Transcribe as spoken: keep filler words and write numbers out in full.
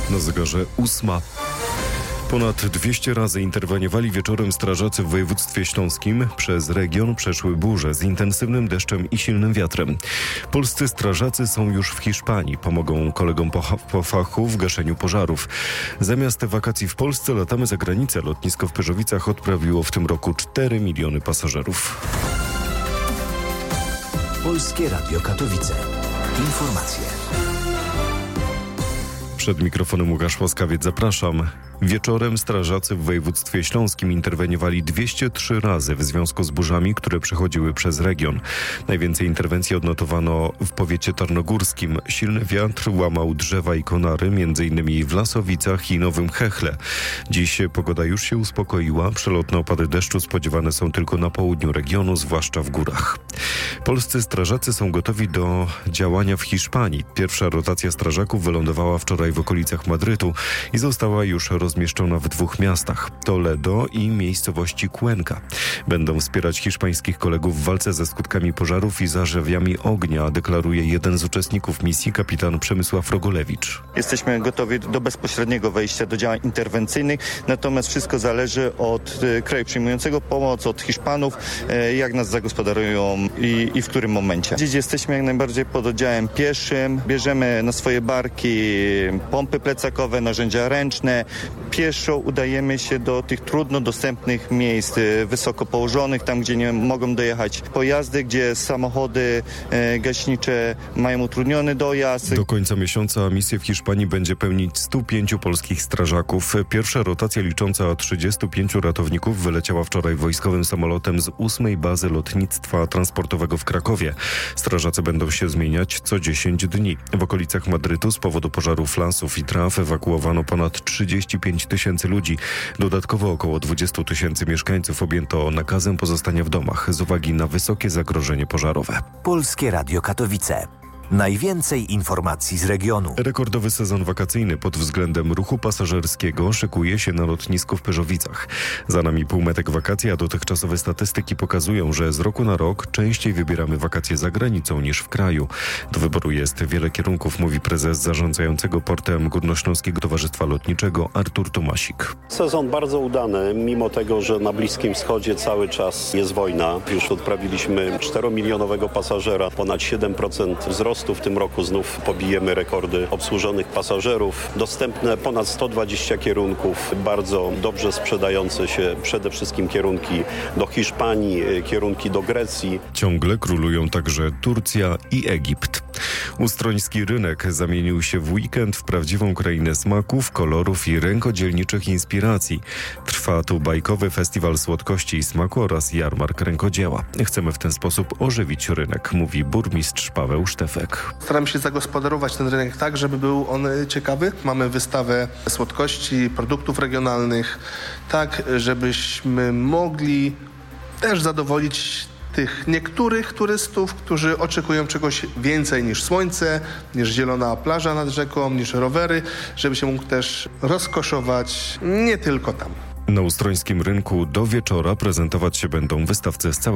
Na zegarze ósma. Ponad dwieście razy interweniowali wieczorem strażacy w województwie śląskim. Przez region przeszły burze z intensywnym deszczem i silnym wiatrem. Polscy strażacy są już w Hiszpanii. Pomogą kolegom po, po fachu w gaszeniu pożarów. Zamiast wakacji w Polsce latamy za granicę. Lotnisko w Pyrzowicach odprawiło w tym roku cztery miliony pasażerów. Polskie Radio Katowice. Informacje. Przed mikrofonem Łukasz Łaskawiec, zapraszam. Wieczorem strażacy w województwie śląskim interweniowali dwieście trzy razy w związku z burzami, które przechodziły przez region. Najwięcej interwencji odnotowano w powiecie tarnogórskim. Silny wiatr łamał drzewa i konary, między innymi w Lasowicach i Nowym Chechle. Dziś pogoda już się uspokoiła. Przelotne opady deszczu spodziewane są tylko na południu regionu, zwłaszcza w górach. Polscy strażacy są gotowi do działania w Hiszpanii. Pierwsza rotacja strażaków wylądowała wczoraj w okolicach Madrytu i została już rozmieszczona w dwóch miastach, Toledo i miejscowości Cuenca. Będą wspierać hiszpańskich kolegów w walce ze skutkami pożarów i zarzewami ognia, deklaruje jeden z uczestników misji, kapitan Przemysław Rogolewicz. Jesteśmy gotowi do bezpośredniego wejścia do działań interwencyjnych, natomiast wszystko zależy od kraju przyjmującego pomoc, od Hiszpanów, jak nas zagospodarują i, i w którym momencie. Dziś jesteśmy jak najbardziej pod oddziałem pieszym, bierzemy na swoje barki pompy plecakowe, narzędzia ręczne. Pieszo udajemy się do tych trudno dostępnych miejsc, wysoko położonych, tam gdzie nie mogą dojechać pojazdy, gdzie samochody e, gaśnicze mają utrudniony dojazd. Do końca miesiąca misję w Hiszpanii będzie pełnić stu pięciu polskich strażaków. Pierwsza rotacja licząca trzydziestu pięciu ratowników wyleciała wczoraj wojskowym samolotem z ósmej bazy lotnictwa transportowego w Krakowie. Strażacy będą się zmieniać co dziesięć dni. W okolicach Madrytu z powodu pożarów lasów i traw ewakuowano ponad trzydzieści pięć tysięcy ludzi. Dodatkowo około dwadzieścia tysięcy mieszkańców objęto nakazem pozostania w domach z uwagi na wysokie zagrożenie pożarowe. Polskie Radio Katowice. Najwięcej informacji z regionu. Rekordowy sezon wakacyjny pod względem ruchu pasażerskiego szykuje się na lotnisku w Pyrzowicach. Za nami półmetek wakacji, a dotychczasowe statystyki pokazują, że z roku na rok częściej wybieramy wakacje za granicą niż w kraju. Do wyboru jest wiele kierunków, mówi prezes zarządzającego portem Górnośląskiego Towarzystwa Lotniczego Artur Tomasik. Sezon bardzo udany, mimo tego, że na Bliskim Wschodzie cały czas jest wojna. Już odprawiliśmy czteromilionowego pasażera, ponad siedem procent wzrostu. W tym roku znów pobijemy rekordy obsłużonych pasażerów. Dostępne ponad sto dwadzieścia kierunków, bardzo dobrze sprzedające się przede wszystkim kierunki do Hiszpanii, kierunki do Grecji. Ciągle królują także Turcja i Egipt. Ustroński rynek zamienił się w weekend w prawdziwą krainę smaków, kolorów i rękodzielniczych inspiracji. Trwa tu bajkowy festiwal słodkości i smaku oraz jarmark rękodzieła. Chcemy w ten sposób ożywić rynek, mówi burmistrz Paweł Sztefek. Staramy się zagospodarować ten rynek tak, żeby był on ciekawy. Mamy wystawę słodkości, produktów regionalnych, tak żebyśmy mogli też zadowolić tych niektórych turystów, którzy oczekują czegoś więcej niż słońce, niż zielona plaża nad rzeką, niż rowery, żeby się mógł też rozkoszować nie tylko tam. Na ustrońskim rynku do wieczora prezentować się będą wystawcy z całego